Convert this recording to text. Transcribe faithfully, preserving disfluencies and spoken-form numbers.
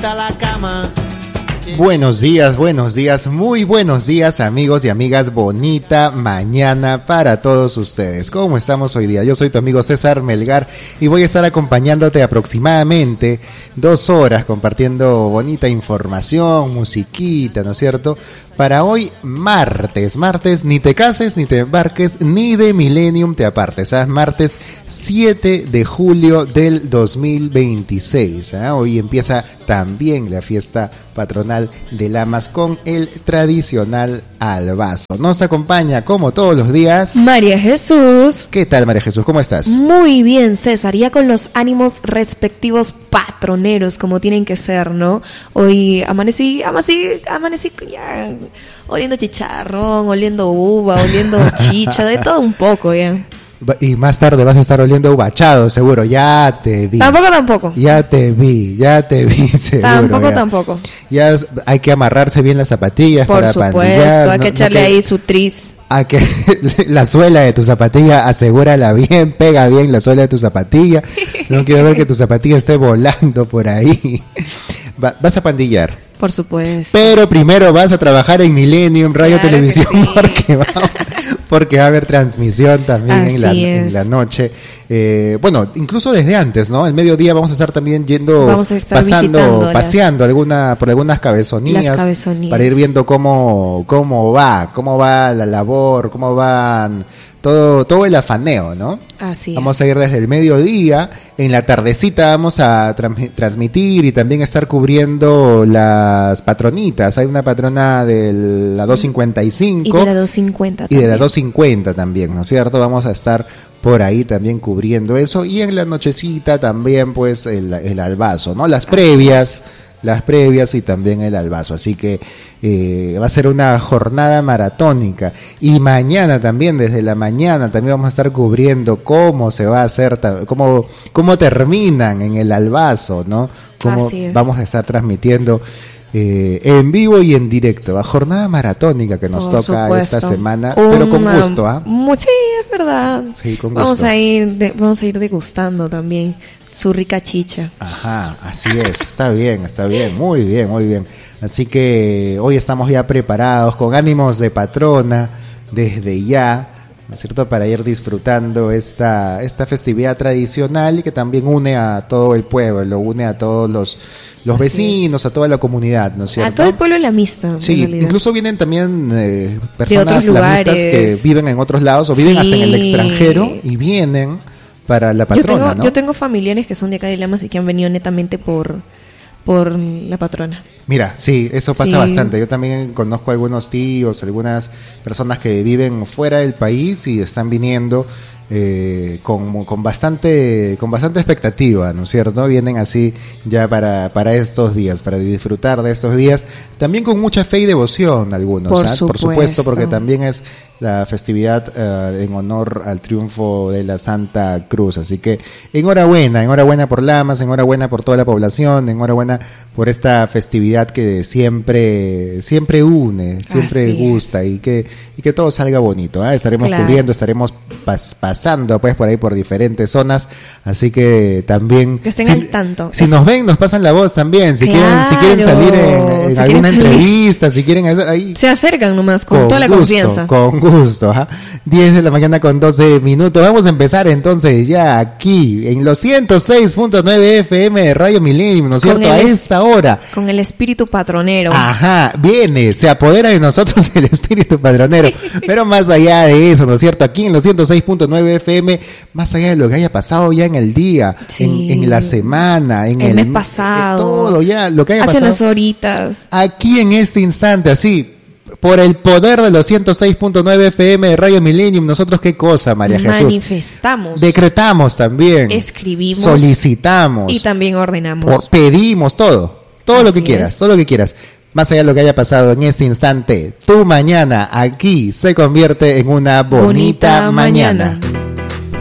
bonita la cama. Buenos días, buenos días, muy buenos días amigos y amigas, bonita mañana para todos ustedes. ¿Cómo estamos hoy día? Yo soy tu amigo César Melgar y voy a estar acompañándote aproximadamente dos horas compartiendo bonita información, musiquita, ¿no es cierto? Para hoy martes, martes ni te cases, ni te embarques, ni de Millennium te apartes, ¿sabes? Martes siete de julio del dos mil veintiséis, ¿eh? Hoy empieza también la fiesta patronal de Lamas con el tradicional albazo. Nos acompaña como todos los días María Jesús. ¿Qué tal, María Jesús? ¿Cómo estás? Muy bien, César, ya con los ánimos respectivos patroneros como tienen que ser, ¿no? Hoy amanecí, amanecí, amanecí ya oliendo chicharrón, oliendo uva, oliendo chicha, de todo un poco ya. Y más tarde vas a estar oliendo ubachado, seguro, ya te vi. Tampoco, tampoco. Ya te vi, ya te vi, seguro. Tampoco, ya. tampoco. Ya hay que amarrarse bien las zapatillas. Por para supuesto, pandillar, hay no, que echarle no que, ahí su tris. A que la suela de tu zapatilla, asegúrala bien, pega bien la suela de tu zapatilla. No quiero ver que tu zapatilla esté volando por ahí. Va, vas a pandillar. Por supuesto. Pero primero vas a trabajar en Millennium Radio claro Televisión sí. porque, va, porque va a haber transmisión también en la, en la noche. Eh, bueno, incluso desde antes, ¿no? El mediodía vamos a estar también yendo, vamos a estar pasando, paseando las, alguna, por algunas cabezonías, las cabezonías para ir viendo cómo, cómo va, cómo va la labor, cómo van todo, todo el afaneo, ¿no? Así vamos es. a ir desde el mediodía, en la tardecita vamos a tra- transmitir y también estar cubriendo las patronitas. Hay una patrona de la doscientos cincuenta y cinco y de la doscientos cincuenta y también. de la doscientos cincuenta también, ¿no es cierto? Vamos a estar por ahí también cubriendo eso y en la nochecita también pues el, el albazo, ¿no? Las previas, las previas y también el albazo, así que eh, va a ser una jornada maratónica y mañana también, desde la mañana también vamos a estar cubriendo cómo se va a hacer, cómo, cómo terminan en el albazo, ¿no? Cómo vamos a estar transmitiendo Eh, en vivo y en directo, a jornada maratónica que nos Por toca supuesto. esta semana, Una, pero con gusto, ¿ah? ¿eh? Sí, es verdad. Sí, con vamos gusto. a ir, de, vamos a ir degustando también su rica chicha. Ajá, así es, está bien, está bien, muy bien, muy bien. Así que hoy estamos ya preparados, con ánimos de patrona, desde ya, ¿no es cierto?, para ir disfrutando esta, esta festividad tradicional y que también une a todo el pueblo, une a todos los los Así vecinos, es. a toda la comunidad, ¿no es cierto? A todo el pueblo la mixta. Sí, incluso vienen también eh, personas lamistas que viven en otros lados o viven sí. hasta en el extranjero y vienen para la patrona, yo tengo, ¿no? Yo tengo familiares que son de acá de Lamas y que han venido netamente por, por la patrona. Mira, sí, eso pasa sí. bastante. Yo también conozco algunos tíos, algunas personas que viven fuera del país y están viniendo eh, con, con bastante con bastante expectativa, ¿no es cierto? Vienen así ya para, para estos días, para disfrutar de estos días, también con mucha fe y devoción algunos, por, ¿ah? supuesto. Por supuesto, porque también es la festividad uh, en honor al triunfo de la Santa Cruz. Así que enhorabuena, enhorabuena por Lamas, enhorabuena por toda la población, enhorabuena por esta festividad que siempre siempre une, siempre Así gusta es. y que y que todo salga bonito, ¿eh? Estaremos claro. cubriendo, estaremos pas, pasando pues por ahí por diferentes zonas, así que también que estén si, al tanto. Si es... nos ven, nos pasan la voz también, si claro. quieren si quieren salir en, en si alguna salir. entrevista, si quieren hacer ahí se acercan nomás con, con toda la gusto, confianza. Con gusto, ¿eh? diez de la mañana con doce minutos. Vamos a empezar entonces ya aquí en los ciento seis punto nueve F M de Radio Millennium, ¿no es cierto? A esta hora. Con el espíritu patronero. Ajá, viene, se apodera de nosotros el espíritu patronero. Pero más allá de eso, ¿no es cierto? Aquí en los ciento seis punto nueve F M, más allá de lo que haya pasado ya en el día, sí. en, en la semana, en el, el mes pasado, todo ya, lo que haya hace pasado. unas horitas. Aquí en este instante, así. Por el poder de los ciento seis punto nueve F M de Radio Millennium, nosotros qué cosa, María Jesús. Manifestamos. Decretamos también. Escribimos. Solicitamos. Y también ordenamos. Por, pedimos todo. Todo Así lo que quieras, es. todo lo que quieras. Más allá de lo que haya pasado en este instante, tu mañana aquí se convierte en una bonita, bonita mañana. mañana.